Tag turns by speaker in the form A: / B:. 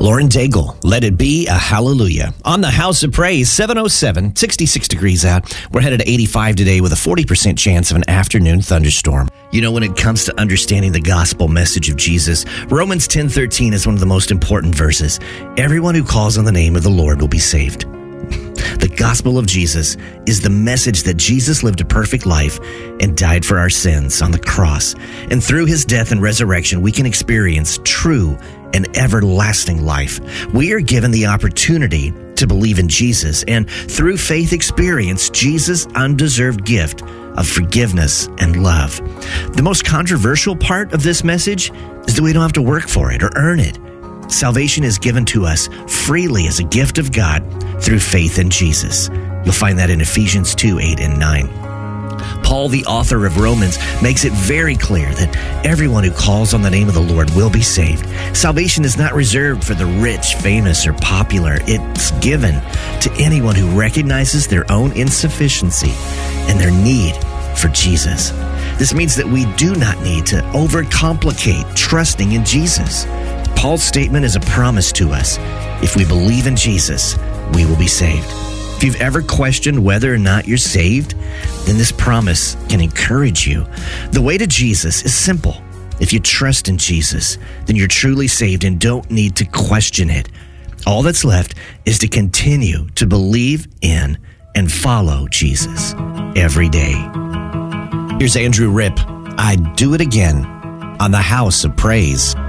A: Lauren Daigle, Let It Be a Hallelujah. On the House of Praise, 707, 66 degrees out. We're headed to 85 today with a 40% chance of an afternoon thunderstorm. You know, when it comes to understanding the gospel message of Jesus, Romans 10:13 is one of the most important verses. Everyone who calls on the name of the Lord will be saved. The gospel of Jesus is the message that Jesus lived a perfect life and died for our sins on the cross. And through his death and resurrection, we can experience true and everlasting life. We are given the opportunity to believe in Jesus and through faith experience Jesus' undeserved gift of forgiveness and love. The most controversial part of this message is that we don't have to work for it or earn it. Salvation is given to us freely as a gift of God through faith in Jesus. You'll find that in Ephesians 2:8 and 9. Paul, the author of Romans, makes it very clear that everyone who calls on the name of the Lord will be saved. Salvation is not reserved for the rich, famous, or popular. It's given to anyone who recognizes their own insufficiency and their need for Jesus. This means that we do not need to overcomplicate trusting in Jesus. Paul's statement is a promise to us. If we believe in Jesus, we will be saved. If you've ever questioned whether or not you're saved, then this promise can encourage you. The way to Jesus is simple. If you trust in Jesus, then you're truly saved and don't need to question it. All that's left is to continue to believe in and follow Jesus every day. Here's Andrew Ripp. I'd do it again on the House of Praise.